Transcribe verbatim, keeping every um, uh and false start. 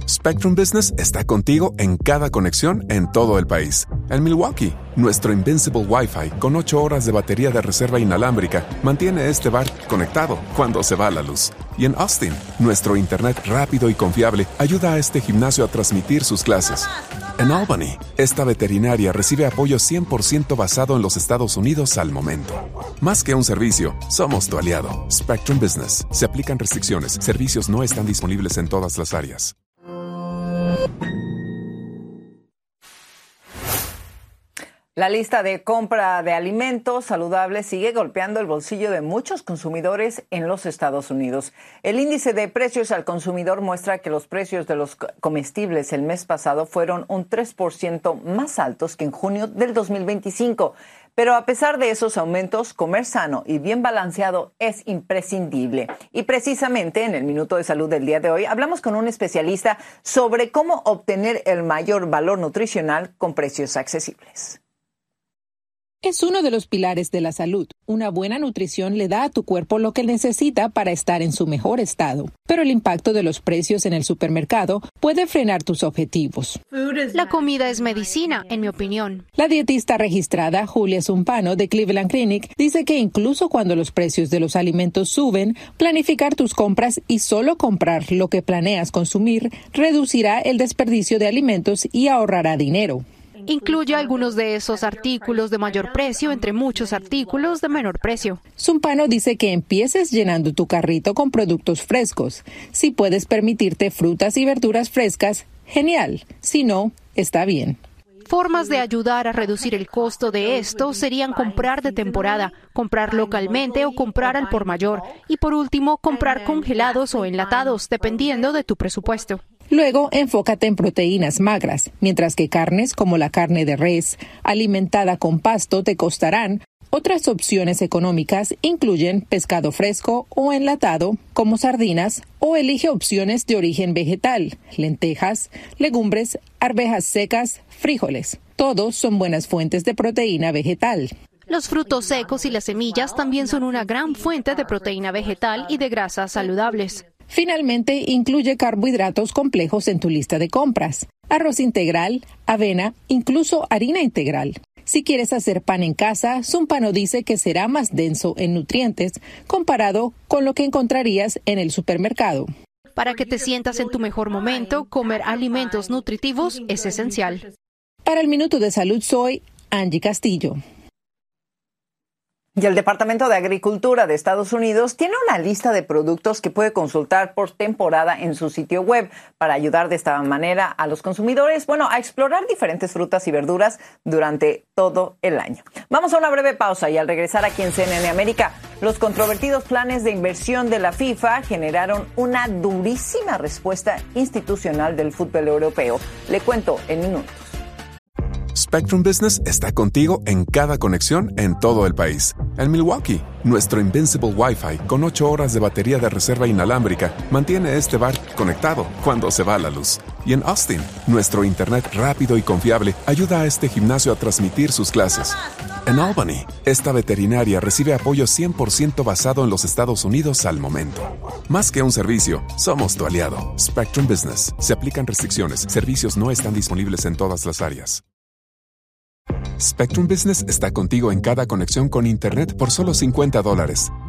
Spectrum Business está contigo en cada conexión en todo el país. En Milwaukee, nuestro Invincible Wi-Fi con ocho horas de batería de reserva inalámbrica mantiene este bar conectado cuando se va la luz. Y en Austin, nuestro internet rápido y confiable ayuda a este gimnasio a transmitir sus clases. En Albany, esta veterinaria recibe apoyo cien por ciento basado en los Estados Unidos al momento. Más que un servicio, somos tu aliado. Spectrum Business. Se aplican restricciones. Servicios no están disponibles en todas las áreas. La lista de compra de alimentos saludables sigue golpeando el bolsillo de muchos consumidores en los Estados Unidos. El índice de precios al consumidor muestra que los precios de los comestibles el mes pasado fueron un tres por ciento más altos que en junio del dos mil veinticinco. Pero a pesar de esos aumentos, comer sano y bien balanceado es imprescindible. Y precisamente en el Minuto de Salud del día de hoy hablamos con un especialista sobre cómo obtener el mayor valor nutricional con precios accesibles. Es uno de los pilares de la salud. Una buena nutrición le da a tu cuerpo lo que necesita para estar en su mejor estado. Pero el impacto de los precios en el supermercado puede frenar tus objetivos. La comida es medicina, en mi opinión. La dietista registrada Julia Zumpano de Cleveland Clinic dice que incluso cuando los precios de los alimentos suben, planificar tus compras y solo comprar lo que planeas consumir reducirá el desperdicio de alimentos y ahorrará dinero. Incluye algunos de esos artículos de mayor precio entre muchos artículos de menor precio. Zumpano dice que empieces llenando tu carrito con productos frescos. Si puedes permitirte frutas y verduras frescas, genial. Si no, está bien. Formas de ayudar a reducir el costo de esto serían comprar de temporada, comprar localmente o comprar al por mayor. Y por último, comprar congelados o enlatados, dependiendo de tu presupuesto. Luego, enfócate en proteínas magras, mientras que carnes como la carne de res, alimentada con pasto, te costarán. Otras opciones económicas incluyen pescado fresco o enlatado, como sardinas, o elige opciones de origen vegetal, lentejas, legumbres, arvejas secas, frijoles. Todos son buenas fuentes de proteína vegetal. Los frutos secos y las semillas también son una gran fuente de proteína vegetal y de grasas saludables. Finalmente, incluye carbohidratos complejos en tu lista de compras. Arroz integral, avena, incluso harina integral. Si quieres hacer pan en casa, Zumpano dice que será más denso en nutrientes comparado con lo que encontrarías en el supermercado. Para que te sientas en tu mejor momento, comer alimentos nutritivos es esencial. Para el Minuto de Salud soy Angie Castillo. Y el Departamento de Agricultura de Estados Unidos tiene una lista de productos que puede consultar por temporada en su sitio web para ayudar de esta manera a los consumidores, bueno, a explorar diferentes frutas y verduras durante todo el año. Vamos a una breve pausa y al regresar aquí en C N N América, los controvertidos planes de inversión de la FIFA generaron una durísima respuesta institucional del fútbol europeo. Le cuento en minutos. Spectrum Business está contigo en cada conexión en todo el país. En Milwaukee, nuestro Invincible Wi-Fi con ocho horas de batería de reserva inalámbrica mantiene este bar conectado cuando se va la luz. Y en Austin, nuestro internet rápido y confiable ayuda a este gimnasio a transmitir sus clases. En Albany, esta veterinaria recibe apoyo cien por ciento basado en los Estados Unidos al momento. Más que un servicio, somos tu aliado. Spectrum Business. Se aplican restricciones. Servicios no están disponibles en todas las áreas. Spectrum Business está contigo en cada conexión con Internet por solo cincuenta dólares.